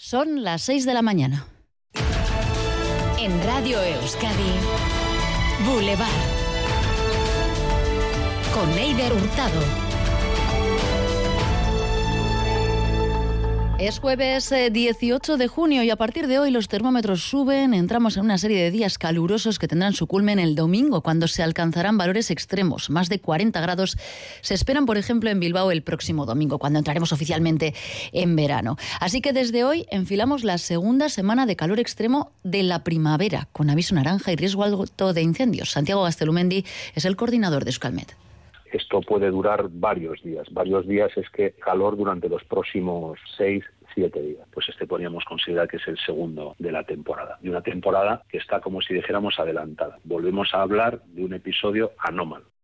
Son las 6 de la mañana. En Radio Euskadi, Boulevard. Con Eider Hurtado. Es jueves 18 de junio y a partir de hoy los termómetros suben. Entramos en una serie de días calurosos que tendrán su culmen el domingo, cuando se alcanzarán valores extremos. Más de 40 grados se esperan, por ejemplo, en Bilbao el próximo domingo, cuando entraremos oficialmente en verano. Así que desde hoy enfilamos la segunda semana de calor extremo de la primavera, con aviso naranja y riesgo alto de incendios. Santiago Gaztelumendi es el coordinador de Euskalmet. Esto puede durar varios días. Varios días es que calor durante los próximos 6, 7 días. Pues podríamos considerar que es el segundo de la temporada. Y una temporada que está, como si dijéramos, adelantada. Volvemos a hablar de un episodio anómalo.